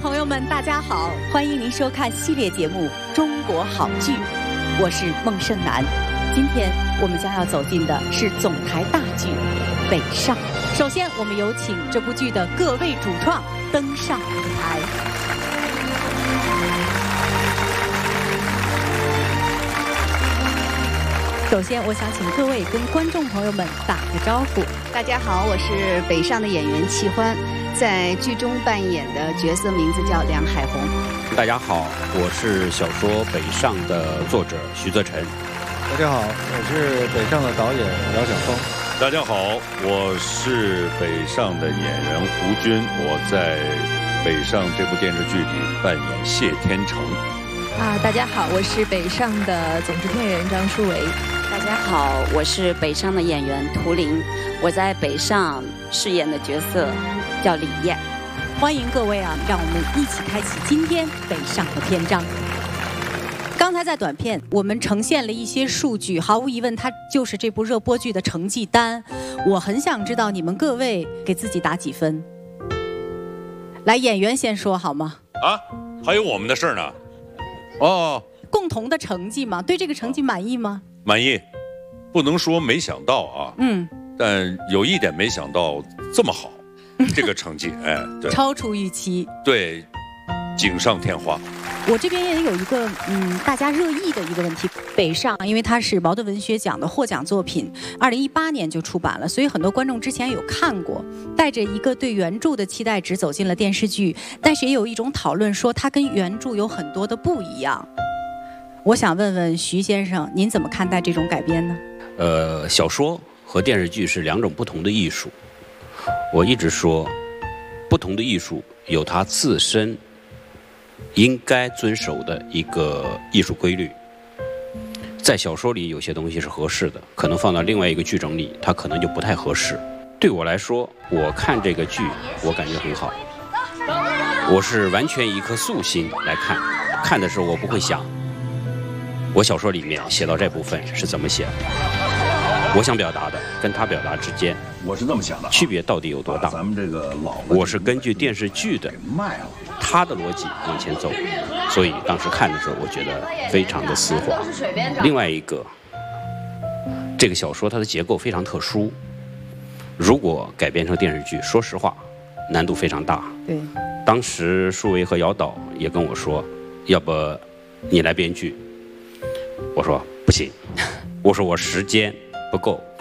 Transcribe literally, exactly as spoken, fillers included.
朋友们，大家好，欢迎您收看系列节目《中国好剧》，我是孟胜男。今天我们将要走进的是总台大剧《北上》。首先，我们有请这部剧的各位主创登上舞台。首先，我想请各位跟观众朋友们打个招呼。 大家好，我是北上的演员戚欢，在剧中扮演的角色名字叫梁海红。 大家好，我是小说《北上》的作者徐泽辰。 大家好，我是北上的导演姚晓峰。 大家好，我是北上的演员胡军，我在《北上》这部电视剧里扮演谢天成。 啊，大家好，我是北上的总制片人张舒维。 大家好，我是北上的演员涂玲，我在北上饰演的角色叫李艳。 欢迎各位啊，让我们一起开启今天北上的篇章。刚才在短片我们呈现了一些数据，毫无疑问它就是这部热播剧的成绩单。我很想知道你们各位给自己打几分。来，演员先说好吗？ 啊，还有我们的事儿呢。哦， 共同的成绩吗？对这个成绩满意吗？ 满意，不能说没想到啊，嗯，但有一点没想到这么好，这个成绩，哎，对， 超出预期， 对，锦上添花。 我这边也有一个嗯，大家热议的一个问题，北上，因为它是茅盾文学奖的获奖作品，二零一八年就出版了，所以很多观众之前有看过，带着一个对原著的期待值走进了电视剧，但是也有一种讨论说它跟原著有很多的不一样。我想问问徐先生，您怎么看待这种改编呢？ 呃，小说和电视剧是两种不同的艺术。我一直说，不同的艺术有它自身应该遵守的一个艺术规律。在小说里有些东西是合适的，可能放到另外一个剧种里，它可能就不太合适。对我来说，我看这个剧，我感觉很好。我是完全以一颗素心来看，看的时候我不会想，我小说里面写到这部分是怎么写的，我想表达的跟他表达之间， 我是这么想的， 区别到底有多大？ 咱们这个老， 我是根据电视剧的卖了， 他的逻辑往前走，所以当时看的时候，我觉得非常的丝滑。另外一个，这个小说它的结构非常特殊，如果改编成电视剧，说实话，难度非常大。 对， 当时舒维和姚导也跟我说，要不你来编剧。我说不行，我说我时间不够，